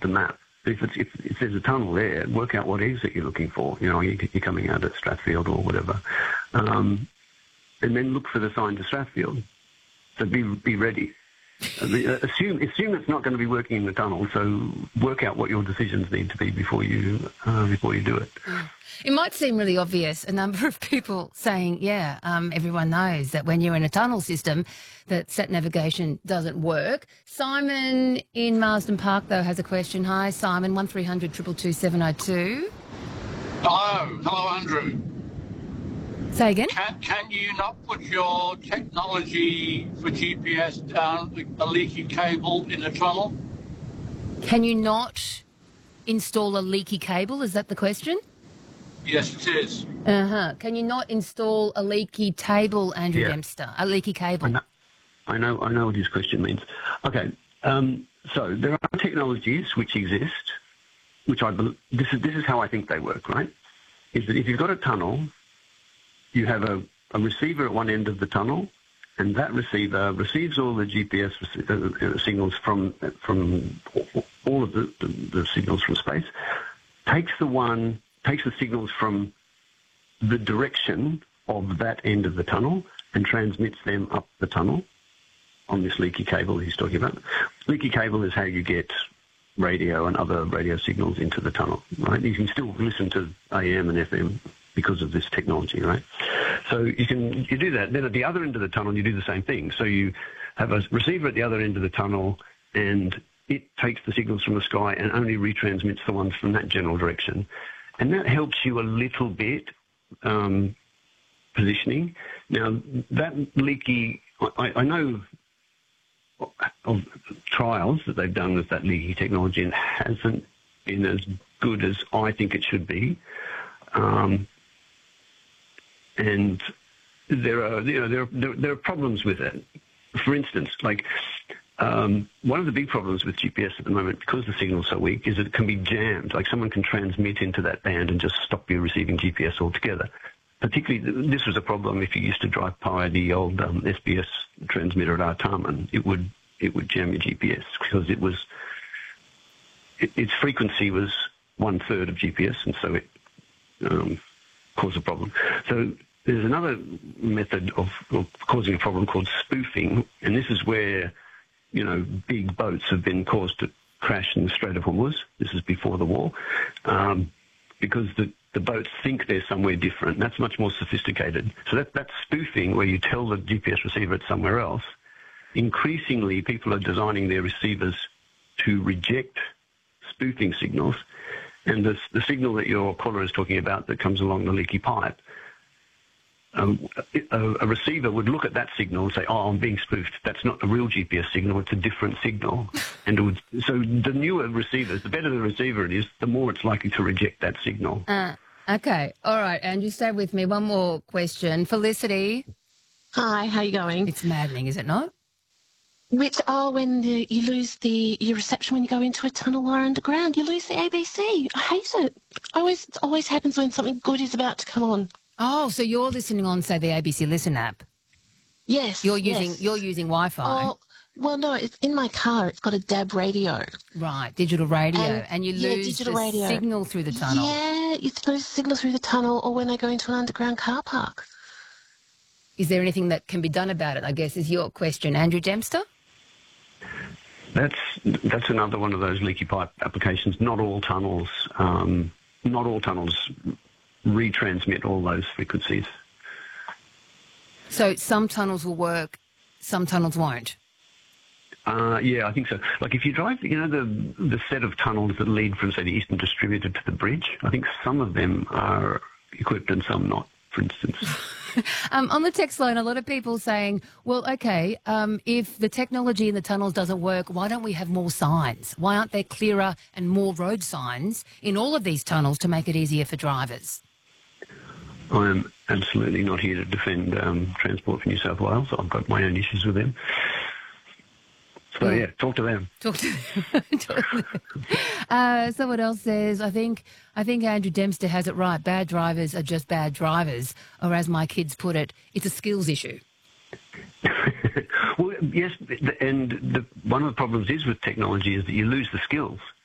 the map. If there's a tunnel there, work out what exit you're looking for. You know, you're coming out at Strathfield or whatever, and then look for the sign to Strathfield. So be ready. Assume it's not going to be working in the tunnel. So work out what your decisions need to be before you do it. It might seem really obvious. A number of people saying, everyone knows that when you're in a tunnel system, that sat navigation doesn't work. Simon in Marsden Park, though, has a question. Hi, Simon, 1300 222 702. Hello, Andrew. Say again? Can you not put your technology for GPS down a leaky cable in the tunnel? Can you not install a leaky cable? Is that the question? Yes, it is. Can you not install a leaky table, Andrew Dempster? A leaky cable? I know what his question means. Okay, so there are technologies which exist, which I believe, this is how I think they work, right? Is that if you've got a tunnel, you have a receiver at one end of the tunnel, and that receiver receives all the GPS signals from all of the signals from space, takes the signals from the direction of that end of the tunnel and transmits them up the tunnel on this leaky cable he's talking about. Leaky cable is how you get radio and other radio signals into the tunnel, right? You can still listen to AM and FM because of this technology, right? So you do that. Then at the other end of the tunnel, you do the same thing. So you have a receiver at the other end of the tunnel, and it takes the signals from the sky and only retransmits the ones from that general direction. And that helps you a little bit positioning. Now, that leaky, I know of trials that they've done with that leaky technology, and it hasn't been as good as I think it should be. And there are problems with it. For instance, like one of the big problems with GPS at the moment, because the signal's so weak, is that it can be jammed. Like someone can transmit into that band and just stop you receiving GPS altogether. Particularly, this was a problem if you used to drive by the old SBS transmitter at Artarmon. It would jam your GPS because its frequency was 1/3 of GPS, and so it caused a problem. So there's another method of causing a problem called spoofing, and this is where big boats have been caused to crash in the Strait of Hormuz. This is before the war, because the boats think they're somewhere different. That's much more sophisticated. So that's spoofing, where you tell the GPS receiver it's somewhere else. Increasingly, people are designing their receivers to reject spoofing signals, and the signal that your caller is talking about that comes along the leaky pipe, a receiver would look at that signal and say, "Oh, I'm being spoofed. That's not a real GPS signal. It's a different signal." And so the newer receivers, the better the receiver it is, the more it's likely to reject that signal. Okay. All right, Andrew, stay with me. One more question. Felicity. Hi, how you going? It's maddening, is it not? When you lose your reception when you go into a tunnel or underground, you lose the ABC. I hate it. It always happens when something good is about to come on. Oh, so you're listening on, say, the ABC Listen app? Yes. You're using Wi-Fi? Oh, well, no, it's in my car. It's got a DAB radio. Right, digital radio. And you lose the signal through the tunnel. Yeah, you lose signal through the tunnel or when I go into an underground car park. Is there anything that can be done about it, I guess, is your question. Andrew Dempster? That's another one of those leaky pipe applications. Not all tunnels retransmit all those frequencies. So some tunnels will work, some tunnels won't? Yeah, I think so. Like if you drive, the set of tunnels that lead from, say, the Eastern Distributor to the bridge, I think some of them are equipped and some not, for instance. On the text line, a lot of people saying, well, okay, if the technology in the tunnels doesn't work, why don't we have more signs? Why aren't there clearer and more road signs in all of these tunnels to make it easier for drivers? I am absolutely not here to defend Transport for New South Wales. I've got my own issues with them. So, yeah, talk to them. Talk to them. Someone else says, I think Andrew Dempster has it right. Bad drivers are just bad drivers. Or as my kids put it, it's a skills issue. Well, yes, and one of the problems is with technology is that you lose the skills.